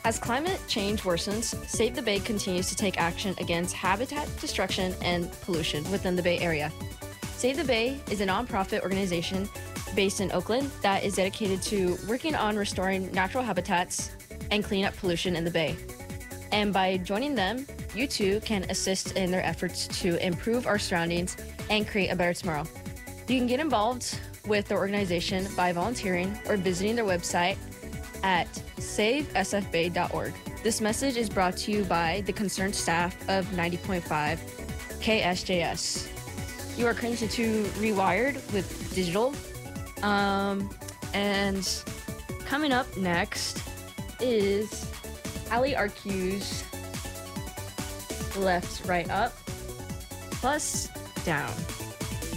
As climate change worsens, Save the Bay continues to take action against habitat destruction and pollution within the Bay Area. Save the Bay is a nonprofit organization based in Oakland that is dedicated to working on restoring natural habitats and clean up pollution in the Bay. And by joining them, you too can assist in their efforts to improve our surroundings and create a better tomorrow. You can get involved with the organization by volunteering or visiting their website at savesfbay.org. This message is brought to you by the concerned staff of 90.5 KSJS. You are currently to Rewired with Digital. And coming up next is Ali RQ's Left, Right, Up, plus Down.